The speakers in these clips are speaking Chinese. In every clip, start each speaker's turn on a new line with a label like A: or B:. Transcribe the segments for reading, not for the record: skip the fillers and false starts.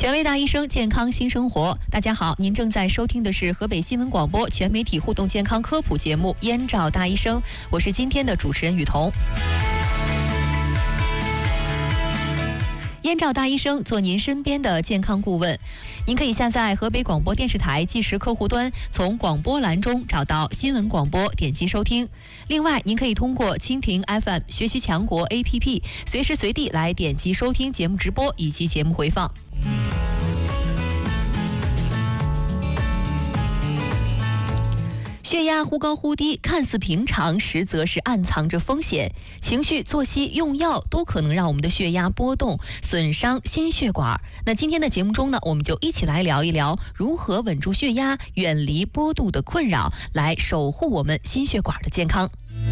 A: 权威大医生，健康新生活。大家好，您正在收听的是河北新闻广播全媒体互动健康科普节目《燕赵大医生》，我是今天的主持人雨桐。燕赵大医生做您身边的健康顾问，您可以下载河北广播电视台即时客户端，从广播栏中找到新闻广播，点击收听。另外，您可以通过蜻蜓 FM、学习强国 APP， 随时随地来点击收听节目直播以及节目回放。血压忽高忽低看似平常，实则是暗藏着风险。情绪、作息、用药都可能让我们的血压波动，损伤心血管。那今天的节目中呢，我们就一起来聊一聊如何稳住血压，远离波动的困扰，来守护我们心血管的健康。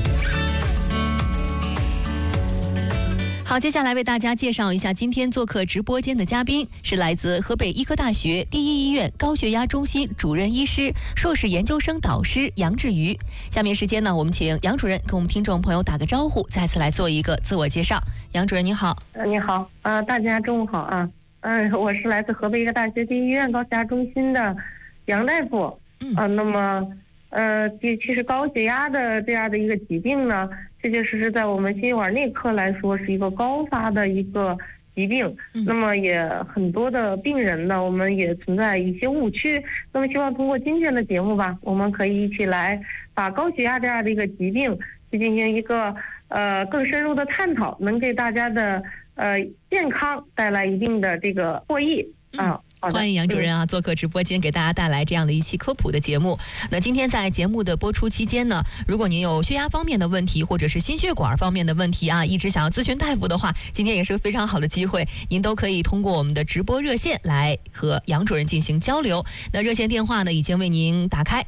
A: 好，接下来为大家介绍一下今天做客直播间的嘉宾，是来自河北医科大学第一医院高血压中心主任医师、硕士研究生导师杨志瑜。下面时间呢，我们请杨主任跟我们听众朋友打个招呼，再次来做一个自我介绍。杨主任你好。
B: 你好，大家中午好啊。我是来自河北医科大学第一医院高血压中心的杨大夫。那么其实高血压的这样的一个疾病呢，确确实实在我们心血管内科来说是一个高发的一个疾病。那么也很多的病人呢，我们也存在一些误区。那么希望通过今天的节目吧，我们可以一起来把高血压这样的一个疾病去进行一个更深入的探讨，能给大家的健康带来一定的这个获益啊。
A: 欢迎杨主任做客直播间，给大家带来这样的一期科普的节目。那今天在节目的播出期间呢，如果您有血压方面的问题，或者是心血管方面的问题一直想要咨询大夫的话，今天也是个非常好的机会，您都可以通过我们的直播热线来和杨主任进行交流。那热线电话呢，已经为您打开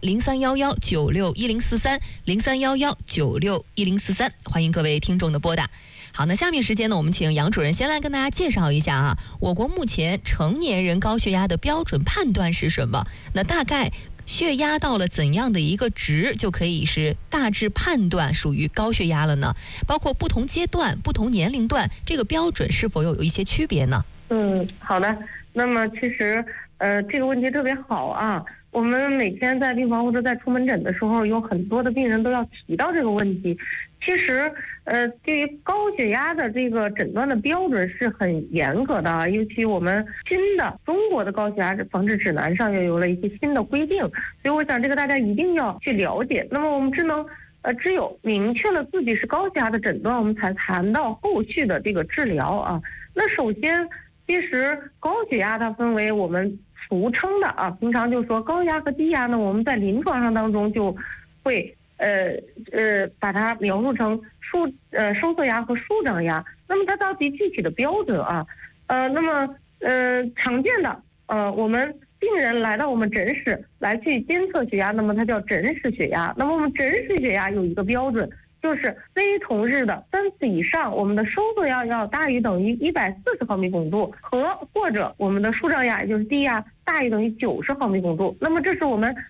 A: 0311961043，0311961043，欢迎各位听众的拨打。好，那下面时间呢，我们请杨主任先来跟大家介绍一下我国目前成年人高血压的标准判断是什么？那大概血压到了怎样的一个值，就可以是大致判断属于高血压了呢？包括不同阶段、不同年龄段，这个标准是否有一些区别呢？
B: 好的。那么其实这个问题特别好啊。我们每天在病房或者在出门诊的时候，有很多的病人都要提到这个问题。其实对于高血压的这个诊断的标准是很严格的，尤其我们新的中国的高血压防治指南上又有了一些新的规定，所以我想这个大家一定要去了解。那么我们只有明确了自己是高血压的诊断，我们才谈到后续的这个治疗啊。那首先，其实高血压它分为我们俗称的平常就说高压和低压呢，我们在临床上当中就会把它描述成收缩压和舒张压。那么它到底具体的标准那么常见的我们病人来到我们诊室来去监测血压，那么它叫诊室血压。那么我们诊室血压有一个标准，就是非同日的3次以上，我们的收缩压要大于等于140毫米汞柱，或者我们的舒张压也就是低压大于等于90毫米汞柱。那么这是我们